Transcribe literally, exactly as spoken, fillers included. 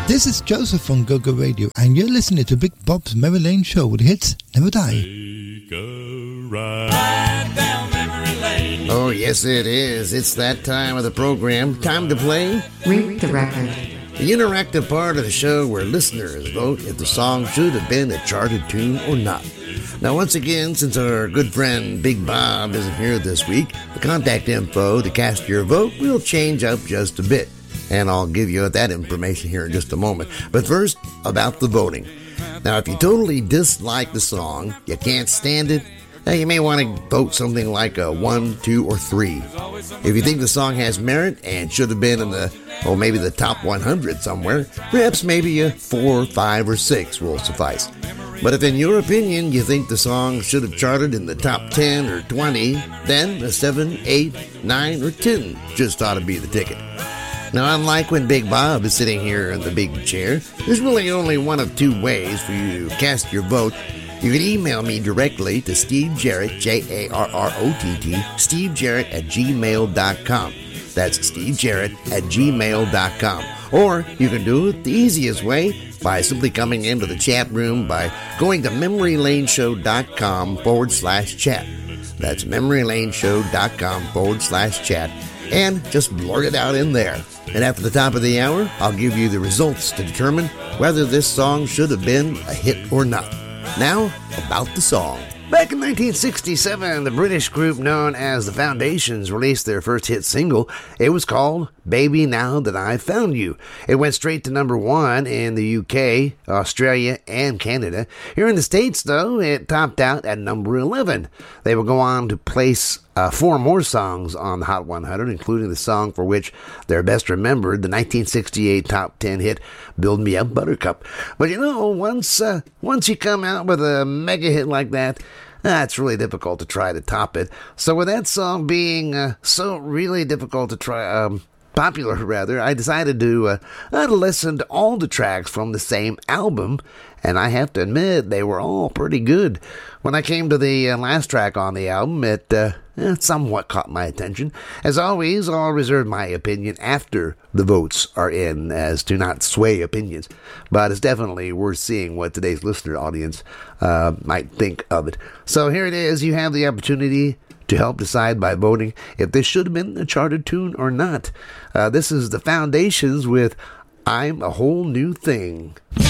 This is Joseph from Go Go Radio, and you're listening to Big Bob's Memory Lane Show with hits never die. Take a ride down memory lane. Oh, yes, it is. It's that time of the program. Time to play Read the Record. the interactive part of the show where listeners vote if the song should have been a charted tune or not. Now, once again, since our good friend Big Bob isn't here this week, the contact info to cast your vote will change up just a bit. And I'll give you that information here in just a moment. But first, about the voting. Now, if you totally dislike the song, you can't stand it, now you may want to vote something like a one, two, or three. If you think the song has merit and should have been in the, well, maybe the top one hundred somewhere, perhaps maybe a four, five, or six will suffice. But if in your opinion you think the song should have charted in the top ten or twenty, then a seven, eight, nine, or ten just ought to be the ticket. Now, unlike when Big Bob is sitting here in the big chair, there's really only one of two ways for you to cast your vote. You can email me directly to Steve Jarrett, J A R R O T T, Steve Jarrett at gmail dot com. That's Steve Jarrett at gmail dot com. Or you can do it the easiest way by simply coming into the chat room by going to memorylaneshow.com forward slash chat. That's memorylaneshow.com forward slash chat. And just blurt it out in there. And after the top of the hour, I'll give you the results to determine whether this song should have been a hit or not. Now, about the song. Back in nineteen sixty-seven, the British group known as The Foundations released their first hit single. It was called Baby Now That I've Found You. It went straight to number one in the U K, Australia, and Canada. Here in the States, though, it topped out at number eleven. They would go on to place uh, four more songs on the Hot one hundred, including the song for which they're best remembered, the nineteen sixty-eight top ten hit, Build Me Up Buttercup. But you know, once, uh, once you come out with a mega hit like that, Ah, it's really difficult to try to top it. So with that song being uh, so really difficult to try, um, popular rather, I decided to uh, uh, listen to all the tracks from the same album, and I have to admit they were all pretty good. When I came to the uh, last track on the album, it uh, eh, somewhat caught my attention. As always, I'll reserve my opinion after the votes are in, as to not sway opinions. But it's definitely worth seeing what today's listener audience uh, might think of it. So here it is. You have the opportunity to help decide by voting if this should have been a charted tune or not. Uh, this is The Foundations with I'm a Whole New Thing.